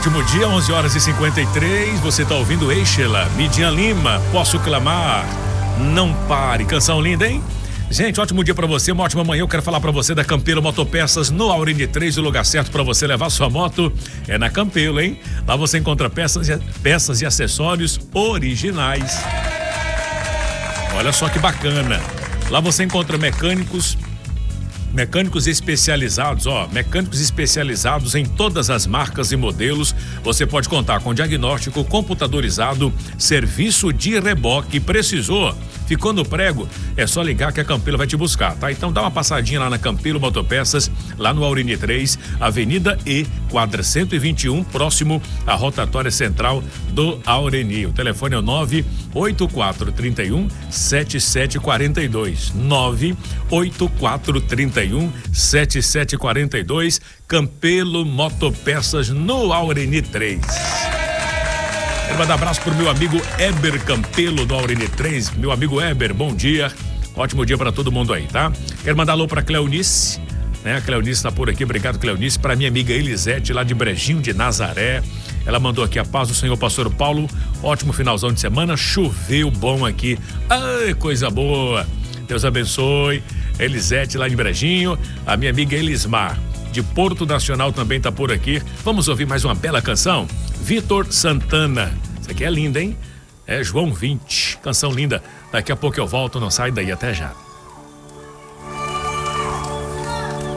ótimo dia, 11h53. Você tá ouvindoEixela, Midian Lima, Posso Clamar, Não Pare. Canção linda, hein? Gente, ótimo dia pra você, uma ótima manhã. Eu quero falar pra você da Campelo Motopeças no Aurine 3. O lugar certo pra você levar sua moto é na Campelo, hein? Lá você encontra peças e acessórios originais. Olha só que bacana. Lá você encontra mecânicos especializados, mecânicos especializados em todas as marcas e modelos. Você pode contar com diagnóstico computadorizado, serviço de reboque. Precisou? Ficou no prego? É só ligar que a Campelo vai te buscar, tá? Então dá uma passadinha lá na Campelo Motopeças, lá no Aurine 3, Avenida E, quadra 121, próximo à rotatória central do Aurine. O telefone é o 98431-7742. 98431-7742. Campelo Motopeças no Aurine 3. Quero mandar abraço pro meu amigo Eber Campelo do Aurine 3. Meu amigo Eber, bom dia. Ótimo dia para todo mundo aí, tá? Quero mandar alô pra Cleonice, né? A Cleonice tá por aqui, obrigado, Cleonice. Pra minha amiga Elisete, lá de Brejinho de Nazaré. Ela mandou aqui: a paz do Senhor, pastor Paulo. Ótimo finalzão de semana, choveu bom aqui. Ai, coisa boa. Deus abençoe. Elisete lá de Brejinho. A minha amiga Elismar, de Porto Nacional, também tá por aqui. Vamos ouvir mais uma bela canção? Vitor Santana. Isso aqui é linda, hein? É João 20. Canção linda. Daqui a pouco eu volto, não sai daí, até já.